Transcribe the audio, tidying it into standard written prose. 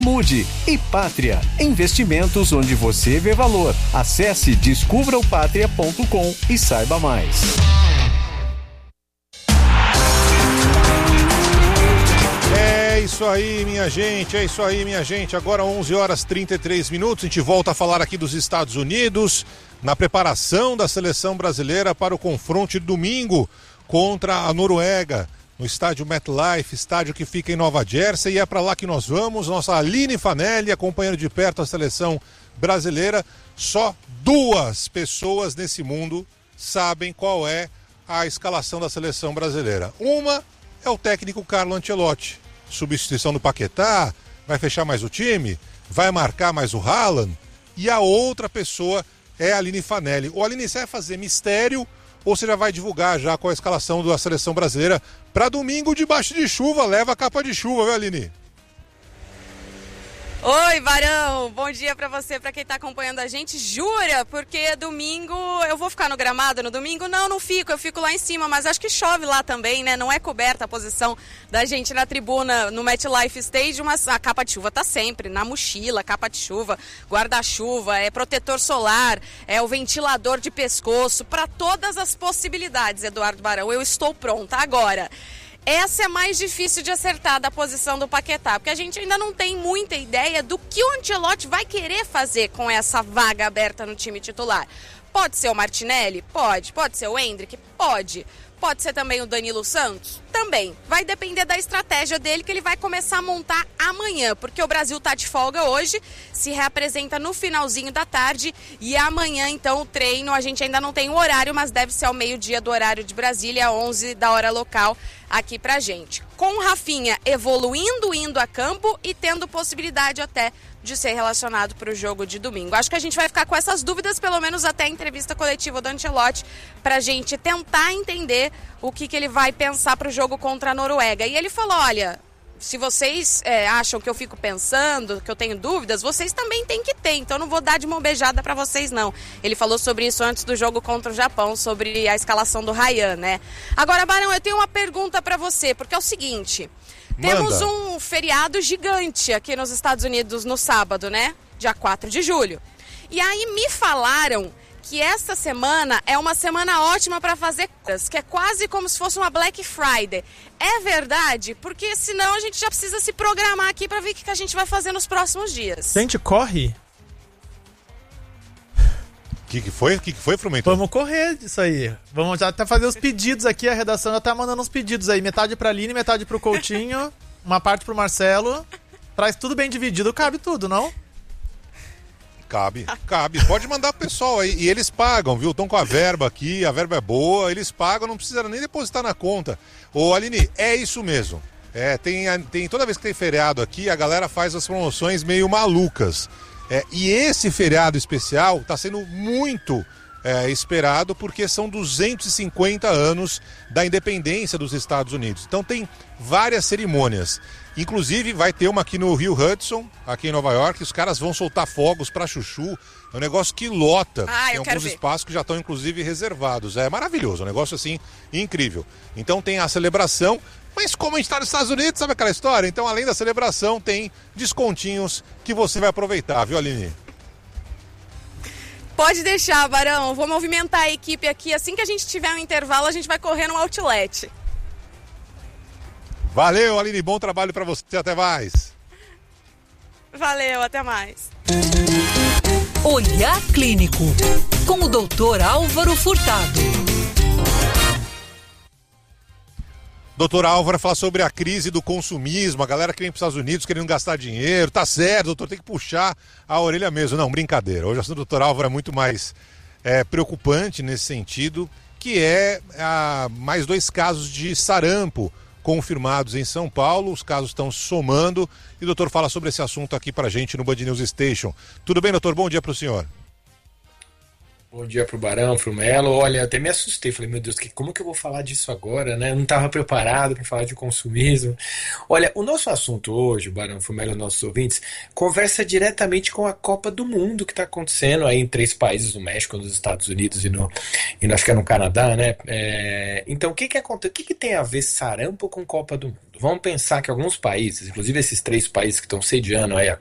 Mude e Pátria, investimentos onde você vê valor. Acesse descubraopatria.com e saiba mais. É isso aí, minha gente. Agora 11h33. A gente volta a falar aqui dos Estados Unidos, na preparação da seleção brasileira para o confronto de domingo contra a Noruega, no estádio MetLife, estádio que fica em Nova Jersey, e é para lá que nós vamos. Nossa Aline Fanelli acompanhando de perto a seleção brasileira. Só 2 pessoas nesse mundo sabem qual é a escalação da seleção brasileira. Uma é o técnico Carlo Ancelotti. Substituição do Paquetá, vai fechar mais o time, vai marcar mais o Haaland. E a outra pessoa é a Aline Fanelli. O Aline, você vai fazer mistério ou você já vai divulgar já com a escalação da seleção brasileira para domingo debaixo de chuva? Leva a capa de chuva, viu, Aline? Oi, Barão, bom dia pra você, pra quem tá acompanhando a gente. Jura? Porque domingo eu vou ficar no gramado no domingo? Não, não fico, eu fico lá em cima, mas acho que chove lá também, né? Não é coberta a posição da gente na tribuna no MetLife Stadium, mas a capa de chuva tá sempre na mochila, capa de chuva, guarda-chuva, é protetor solar, é o ventilador de pescoço, pra todas as possibilidades, Eduardo Barão, eu estou pronta agora. Essa é mais difícil de acertar da posição do Paquetá, porque a gente ainda não tem muita ideia do que o Ancelotti vai querer fazer com essa vaga aberta no time titular. Pode ser o Martinelli? Pode. Pode ser o Endrick? Pode. Pode ser também o Danilo Santos? Também. Vai depender da estratégia dele, que ele vai começar a montar amanhã, porque o Brasil tá de folga hoje, se reapresenta no finalzinho da tarde, e amanhã, então, o treino, a gente ainda não tem o horário, mas deve ser ao meio-dia do horário de Brasília, 11 da hora local, aqui pra gente. Com o Rafinha evoluindo, indo a campo e tendo possibilidade até de ser relacionado para o jogo de domingo. Acho que a gente vai ficar com essas dúvidas, pelo menos até a entrevista coletiva do Ancelotti, para a gente tentar entender o que ele vai pensar para o jogo contra a Noruega. E ele falou, olha, se vocês acham que eu fico pensando, que eu tenho dúvidas, vocês também têm que ter, então não vou dar de mão beijada para vocês não. Ele falou sobre isso antes do jogo contra o Japão, sobre a escalação do Ryan, né? Agora, Barão, eu tenho uma pergunta para você, porque é o seguinte... Temos um feriado gigante aqui nos Estados Unidos no sábado, né? Dia 4 de julho. E aí me falaram que esta semana é uma semana ótima para fazer compras, que é quase como se fosse uma Black Friday. É verdade? Porque senão a gente já precisa se programar aqui para ver o que a gente vai fazer nos próximos dias. Gente, corre! O que foi, Frumentor? Vamos correr disso aí. Vamos já até fazer os pedidos aqui, a redação já tá mandando uns pedidos aí. Metade pra Aline, metade pro Coutinho, uma parte pro Marcelo. Traz tudo bem dividido, cabe tudo, não? Cabe. Pode mandar pro pessoal aí. E eles pagam, viu? Estão com a verba aqui, a verba é boa, eles pagam, não precisa nem depositar na conta. Ô, Aline, é isso mesmo. Tem toda vez que tem feriado aqui, a galera faz as promoções meio malucas. E esse feriado especial está sendo muito esperado porque são 250 anos da independência dos Estados Unidos. Então tem várias cerimônias. Inclusive vai ter uma aqui no Rio Hudson, aqui em Nova York. Os caras vão soltar fogos para chuchu. É um negócio que lota. Tem alguns espaços que já estão inclusive reservados. É maravilhoso, um negócio assim incrível. Então tem a celebração. Mas como a gente está nos Estados Unidos, sabe aquela história? Então, além da celebração, tem descontinhos que você vai aproveitar, viu, Aline? Pode deixar, Barão. Vou movimentar a equipe aqui. Assim que a gente tiver um intervalo, a gente vai correr no outlet. Valeu, Aline. Bom trabalho para você. Até mais. Valeu, até mais. Olhar Clínico, com o Dr. Álvaro Furtado. Doutor Álvaro fala sobre a crise do consumismo, a galera que vem para os Estados Unidos querendo gastar dinheiro. Tá certo, doutor, tem que puxar a orelha mesmo. Não, brincadeira. Hoje o assunto do doutor Álvaro é muito mais preocupante nesse sentido, que mais 2 casos de sarampo confirmados em São Paulo. Os casos estão somando e o doutor fala sobre esse assunto aqui para a gente no Band News Station. Tudo bem, doutor? Bom dia para o senhor. Bom dia pro Barão, pro Melo. Olha, até me assustei. Falei, meu Deus, como que eu vou falar disso agora, né? Eu não estava preparado para falar de consumismo. Olha, o nosso assunto hoje, Barão, pro Melo e nossos ouvintes, conversa diretamente com a Copa do Mundo que está acontecendo aí em 3 países, no México, nos Estados Unidos e acho que é no Canadá, né? Então, o que acontece? O que tem a ver sarampo com Copa do Mundo? Vamos pensar que alguns países, inclusive esses 3 países que estão sediando aí